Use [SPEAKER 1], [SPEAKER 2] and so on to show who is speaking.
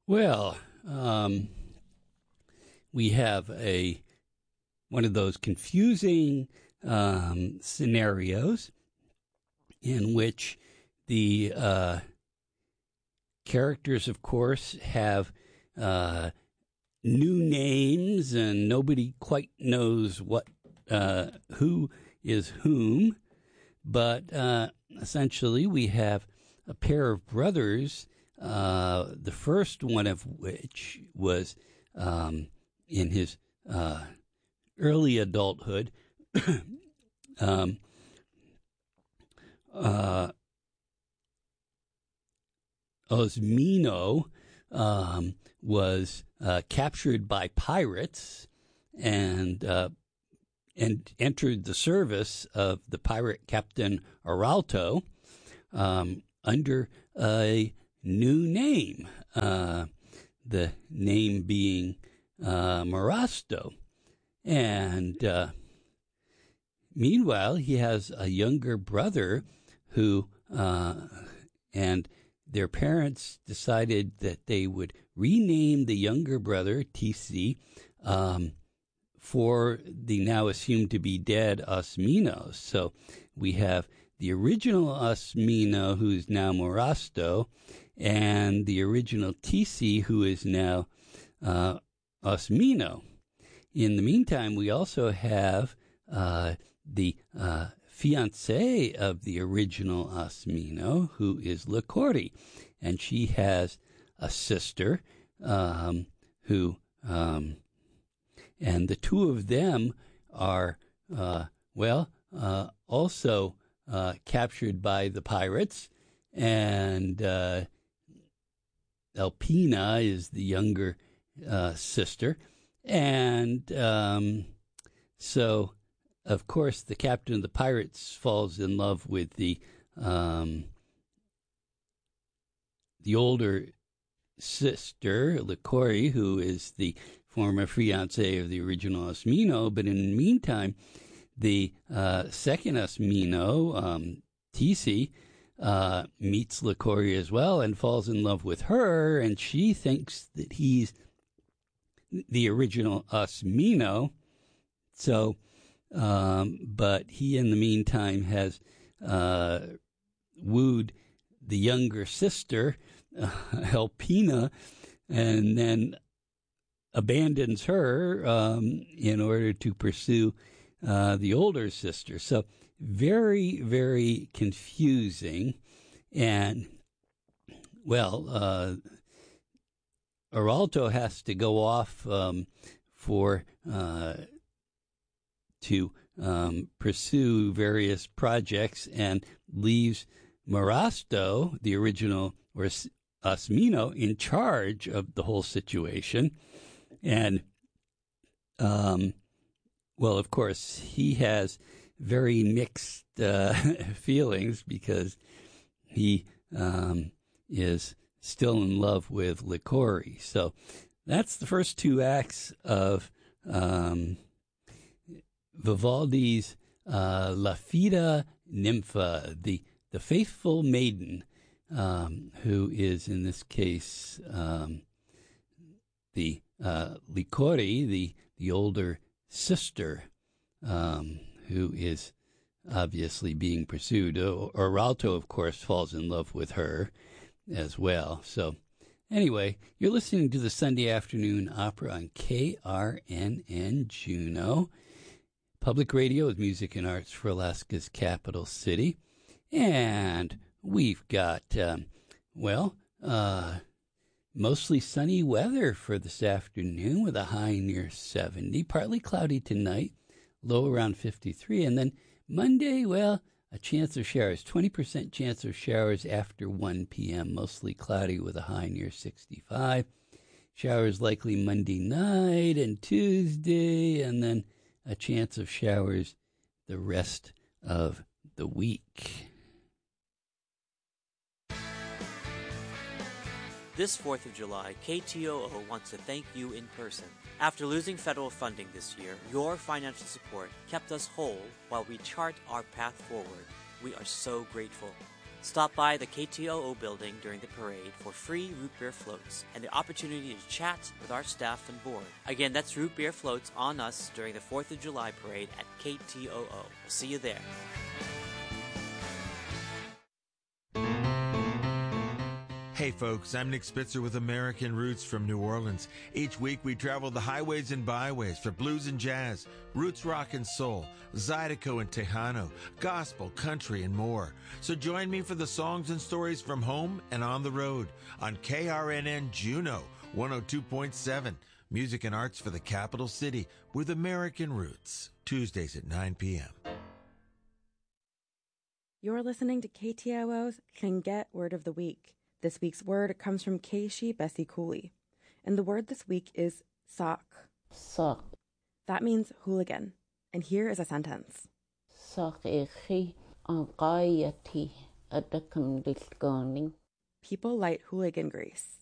[SPEAKER 1] Well, we have one of those confusing scenarios in which the characters, of course, have new names, and nobody quite knows who is whom. But essentially, we have a pair of brothers. The first one of which was in his early adulthood. Osmino was captured by pirates and entered the service of the pirate captain Aralto under a new name, the name being Morasto. And meanwhile, he has a younger brother who, and their parents decided that they would rename the younger brother, TC, for the now assumed to be dead Osmino. So we have the original Osmino, who is now Morasto, and the original TC, who is now Osmino. In the meantime, we also have the fiancée of the original Osmino, who is Licori, and she has a sister who, and the two of them are, also captured by the pirates, and Elpina is the younger sister, and so, of course, the captain of the pirates falls in love with the older sister, Licori, who is the former fiancée of the original Osmino. But in the meantime, the second Osmino, Tisi, meets Licori as well and falls in love with her, and she thinks that he's the original Osmino. So, but he in the meantime has wooed the younger sister, Elpina, and then abandons her in order to pursue the older sister. So very, very confusing. And, well, Aralto has to go off to pursue various projects and leaves Morasto, the original Osmino, in charge of the whole situation. And, well, of course, he has very mixed feelings because he is still in love with Licori. So that's the first two acts of Vivaldi's La Fida Nympha, the faithful maiden, who is in this case the Licori, the older sister, who is obviously being pursued. Aralto, of course, falls in love with her as well. So anyway, you're listening to the Sunday Afternoon Opera on KRNN Juneau. Public radio with music and arts for Alaska's capital city. And we've got, mostly sunny weather for this afternoon with a high near 70. Partly cloudy tonight, low around 53. And then Monday, a chance of showers, 20% chance of showers after 1 p.m., mostly cloudy with a high near 65. Showers likely Monday night and Tuesday, and then a chance of showers the rest of the week.
[SPEAKER 2] This 4th of July, KTOO wants to thank you in person. After losing federal funding this year, your financial support kept us whole while we chart our path forward. We are so grateful. Stop by the KTOO building during the parade for free root beer floats and the opportunity to chat with our staff and board. Again, that's root beer floats on us during the 4th of July parade at KTOO. We'll see you there.
[SPEAKER 3] Hey folks, I'm Nick Spitzer with American Roots from New Orleans. Each week we travel the highways and byways for blues and jazz, roots rock and soul, Zydeco and Tejano, gospel, country, and more. So join me for the songs and stories from home and on the road on KRNN Juneau 102.7. Music and arts for the capital city with American Roots. Tuesdays at 9 p.m.
[SPEAKER 4] You're listening to KTOO's Tlingit Word of the Week. This week's word comes from Keishi Bessie Cooley, and the word this week is sock.
[SPEAKER 5] Sock.
[SPEAKER 4] That means hooligan, and here is a sentence.
[SPEAKER 5] Sock echi an gaiati adakam dilgoning.
[SPEAKER 4] People light hooligan grease.